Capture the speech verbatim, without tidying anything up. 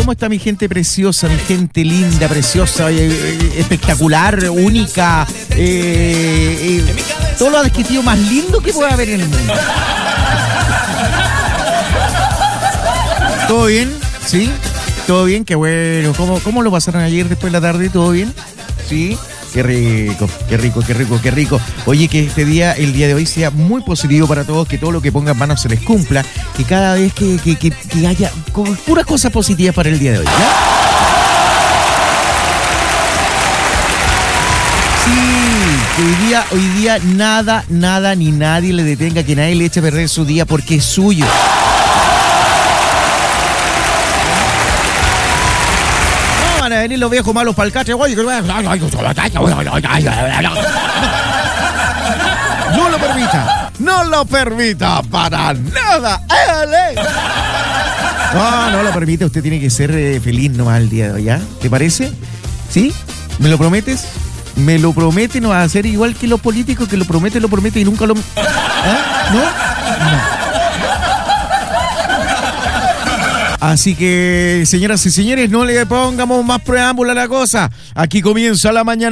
¿Cómo está mi gente preciosa, mi gente linda, preciosa, eh, eh, espectacular, única? Eh, eh, todos los adjetivos más lindos que pueda haber en el mundo. ¿Todo bien? ¿Sí? ¿Todo bien? Qué bueno. ¿Cómo, cómo lo pasaron ayer después de la tarde? ¿Todo bien? ¿Sí? Qué rico, qué rico, qué rico, qué rico. Oye, que este día, el día de hoy sea muy positivo para todos, que todo lo que pongan en manos se les cumpla, que cada vez que, que, que, que haya puras cosas positivas para el día de hoy, ¿ya? Sí, que hoy día, hoy día nada, nada ni nadie le detenga, que nadie le eche a perder su día porque es suyo. Van a venir los viejos malos para el catre, güey. No lo permita. No lo permita para nada. No, no lo permite. Usted tiene que ser eh, feliz nomás el día de hoy, ¿ya? ¿Te parece? ¿Sí? ¿Me lo prometes? ¿Me lo promete? ¿No va a ser igual que los políticos que lo promete, lo promete y nunca lo... ¿Eh? ¿No? No. Así que, señoras y señores, no le pongamos más preámbulo a la cosa. Aquí comienza la mañana.